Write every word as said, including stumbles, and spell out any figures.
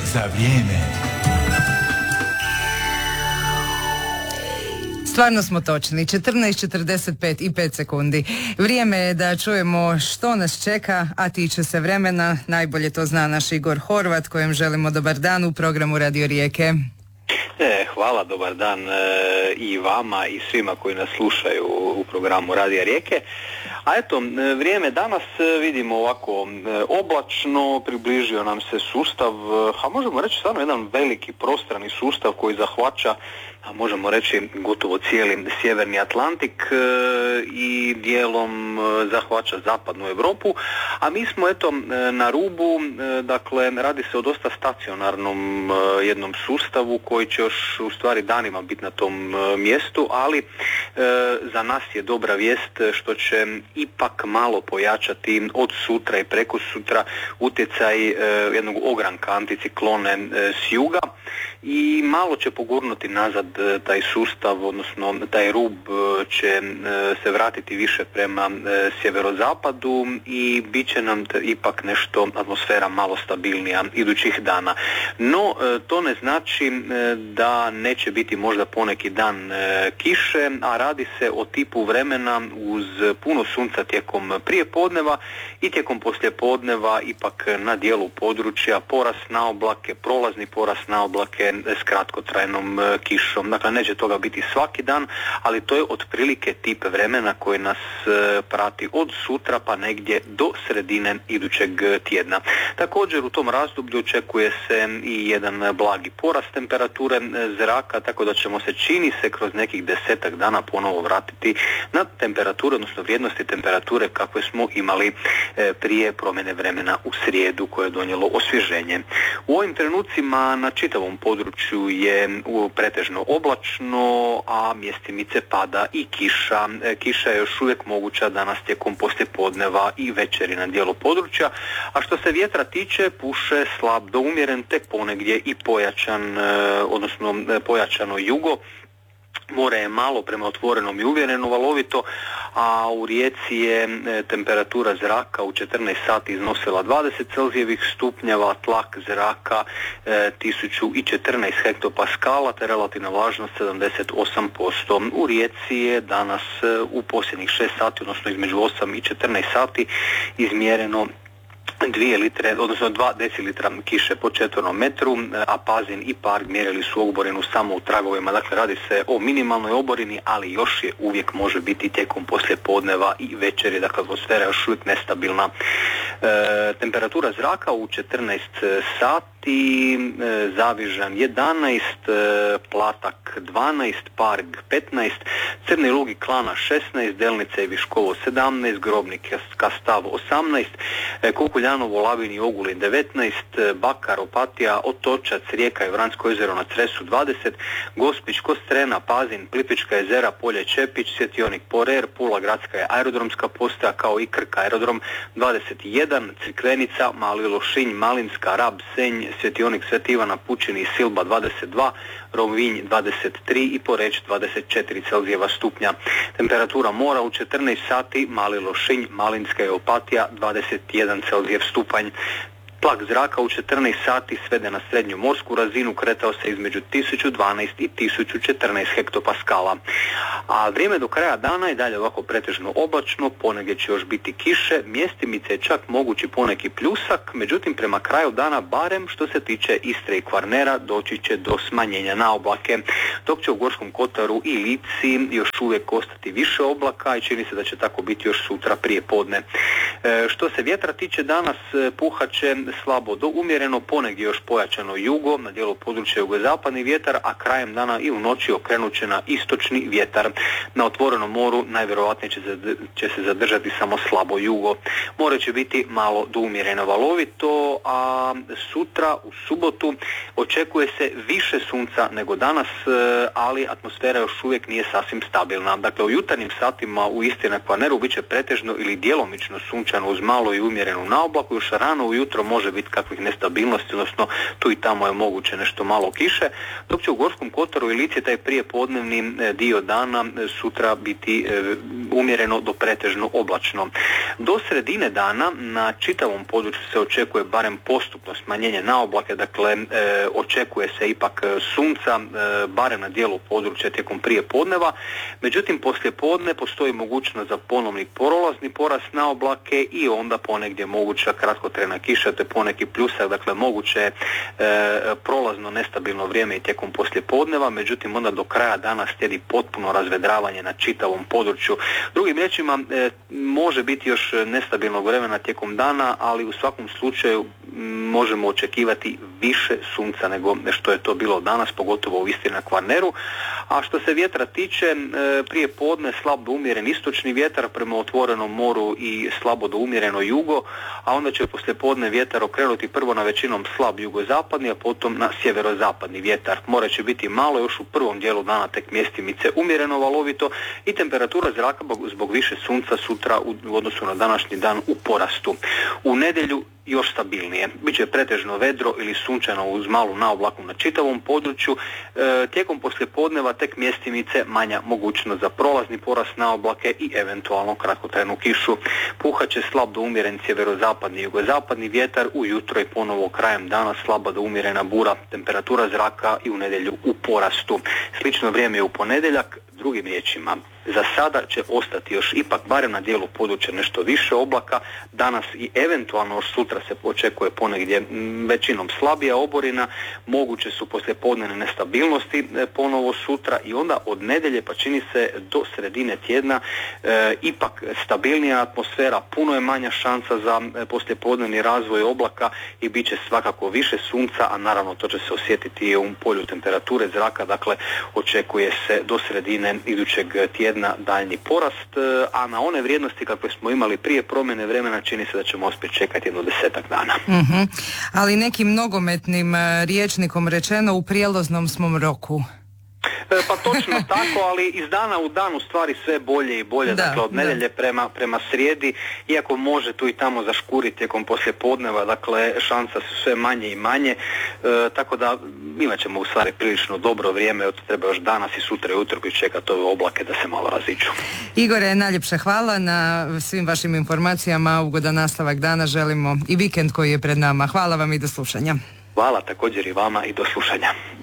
za vrijeme. Stvarno smo točni, četrnaest četrdeset pet i pet sekundi. Vrijeme je da čujemo što nas čeka, a tiče se vremena. Najbolje to zna naš Igor Horvat, kojem želimo dobar dan u programu Radio Rijeke. E, hvala, dobar dan e, i vama i svima koji nas slušaju u programu Radija Rijeke. A eto, vrijeme danas vidimo ovako oblačno, približio nam se sustav, a možemo reći stvarno jedan veliki prostrani sustav koji zahvaća, a možemo reći gotovo cijeli sjeverni Atlantik i dijelom zahvaća zapadnu Europu, a mi smo eto na rubu, dakle radi se o dosta stacionarnom jednom sustavu koji će još u stvari danima biti na tom mjestu, ali za nas je dobra vijest što će ipak malo pojačati od sutra i preko sutra utjecaj jednog ogranka anticiklone s juga i malo će pogurnuti nazad taj sustav, odnosno taj rub će se vratiti više prema sjeverozapadu i bit će nam ipak nešto atmosfera malo stabilnija idućih dana. No, to ne znači da neće biti možda poneki dan kiše, a radi se o tipu vremena uz puno sunca tijekom prijepodneva i tijekom poslijepodneva ipak na dijelu područja porast na oblake, prolazni porast na oblake s kratkotrajnom kišom. Dakle, neće toga biti svaki dan, ali to je otprilike tip vremena koji nas prati od sutra pa negdje do sredine idućeg tjedna. Također u tom razdoblju očekuje se i jedan blagi porast temperature zraka, tako da ćemo se, čini se, kroz nekih desetak dana ponovo vratiti na temperature, odnosno vrijednosti temperature kakve smo imali prije promjene vremena u srijedu koje je donijelo osvježenje. U ovim trenucima na čitavom području je pretežno oblačno, a mjestimice pada i kiša. Kiša je još uvijek moguća danas tijekom poslijepodneva i večeri na dijelu područja, a što se vjetra tiče, puše slab do umjeren, te ponegdje i pojačan, odnosno pojačano jugo. More je malo prema otvorenom i uvjereno valovito, a u Rijeci je temperatura zraka u četrnaest sati iznosila dvadeset celzijevih stupnjeva, tlak zraka e, tisuću četrnaest hektopaskala te relativna vlažnost sedamdeset osam posto. U Rijeci je danas u posljednjih šest sati, odnosno između osam i četrnaest sati izmjereno dvije litre, odnosno dva decilitra kiše po četvrnom metru, a Pazin i Park mjerili su oborinu samo u tragovima. Dakle, radi se o minimalnoj oborini, ali još je uvijek može biti tijekom poslijepodneva i večeri, dakle atmosfera je još uvijek nestabilna. E, temperatura zraka u četrnaest sati, e, Zavižan jedanaest, e, Platak dvanaest, Park petnaest, Crni Lug i Klana šesnaest, Delnica i Viškovo sedamnaest, Grobnik Kastav osamnaest, e, Kukuljanovo, Labin i Ogulin devetnaest, Bakar, Opatija, Otočac, Rijeka i Vransko jezero na Cresu dvadeset, Gospić, Kostrena, Pazin, Plitvička jezera, Polje Čepić, Svjetionik Porer, Pula gradska je aerodromska postaja kao i Krka aerodrom dvadeset jedan, Crikvenica, Mali Lošinj, Malinska, Rab, Senj, Svjetionik Sveti Ivana, Pučini i Silba dvadeset dva, Rovinj dvadeset tri i Poreć dvadeset četiri celzijeva stupnja. Temperatura mora u četrnaest sati, Mali Lošinj, Malinska i Opatija dvadeset jedan celzijev stupanj. Tlak zraka u četrnaest sati svede na srednju morsku razinu, kretao se između tisuću dvanaest i tisuću četrnaest hektopaskala. A vrijeme do kraja dana je dalje ovako pretežno oblačno, ponegdje će još biti kiše, mjestimice je čak mogući poneki pljusak, međutim prema kraju dana, barem što se tiče Istre i Kvarnera, doći će do smanjenja na oblake, dok će u Gorskom kotaru i Lici još uvijek ostati više oblaka i čini se da će tako biti još sutra prije podne. E, što se vjetra tiče, danas puhat će slabo do umjereno, ponegdje još pojačano jugo, na dijelu područja jugozapadni vjetar, a krajem dana i u noći okrenut će na istočni vjetar. Na otvorenom moru najvjerojatnije će, će se zadržati samo slabo jugo. More će biti malo do umjereno valovito, a sutra u subotu očekuje se više sunca nego danas, ali atmosfera još uvijek nije sasvim stabilna. Dakle, u jutarnjim satima u Istri na Kvarneru bit će pretežno ili djelomično sunčano uz malo i umjerenu naoblaku, još rano ujutro može može biti kakvih nestabilnosti, odnosno tu i tamo je moguće nešto malo kiše, dok će u Gorskom kotaru i Lici taj prijepodnevni dio dana sutra biti umjereno do pretežno oblačno. Do sredine dana na čitavom području se očekuje barem postupno smanjenje na oblake, dakle e, očekuje se ipak sunca, e, barem na dijelu područja tijekom prije podneva, međutim poslije podne postoji mogućnost za ponovni prolazni porast na oblake i onda ponegdje moguća kratkotrajna kiša te poneki pljusak, dakle moguće e, prolazno nestabilno vrijeme i tijekom poslije podneva, međutim onda do kraja dana slijedi potpuno razvedravanje na čitavom području. Drugim riječima e, može biti još nestabilnog vremena tijekom dana, ali u svakom slučaju možemo očekivati više sunca nego što je to bilo danas, pogotovo u Istri na Kvarneru. A što se vjetra tiče, prije podne slab do umjeren istočni vjetar prema otvorenom moru i slabo do umjereno jugo, a onda će poslije podne vjetar okrenuti prvo na većinom slab jugozapadni, a potom na sjeverozapadni vjetar. More će biti malo još u prvom dijelu dana, tek mjestimice umjereno valovito i temperatura zraka zbog više sunca sutra u odnosu na današnji dan u porastu. U nedjelju još stabilnije. Biće pretežno vedro ili sunčano uz malu naoblaku na čitavom području. E, tijekom poslijepodneva tek mjestimice manja mogućnost za prolazni porast naoblake i eventualno kratkotrajnu kišu. Puhaće slab do umjeren sjeverozapadni i jugozapadni vjetar, ujutro i ponovo krajem dana slaba do umjerena bura. Temperatura zraka i u nedjelju u porastu. Slično vrijeme je u ponedjeljak. Drugim riječima, za sada će ostati još ipak barem na dijelu područja nešto više oblaka, danas i eventualno još sutra se očekuje ponegdje većinom slabija oborina, moguće su poslijepodnevne nestabilnosti ponovo sutra i onda od nedjelje pa čini se do sredine tjedna e, ipak stabilnija atmosfera, puno je manja šansa za poslijepodnevni razvoj oblaka i bit će svakako više sunca, a naravno to će se osjetiti i u polju temperature zraka, dakle očekuje se do sredine idućeg tjedna daljnji porast, a na one vrijednosti kakve smo imali prije promjene vremena čini se da ćemo uspjeti čekati jedno desetak dana. Mm-hmm. Ali nekim nogometnim rječnikom rečeno u prijelaznom smo roku. Pa točno tako, ali iz dana u dan u stvari sve bolje i bolje, da, dakle od nedjelje prema, prema srijedi, iako može tu i tamo zaškuriti tijekom poslijepodneva, dakle šansa su sve manje i manje, e, tako da imat ćemo u stvari prilično dobro vrijeme, od treba još danas i sutra jutro i čekati ove oblake da se malo raziđu. Igore, najljepša hvala na svim vašim informacijama, ugodan nastavak dana želimo i vikend koji je pred nama. Hvala vam i do slušanja. Hvala također i vama i do slušanja.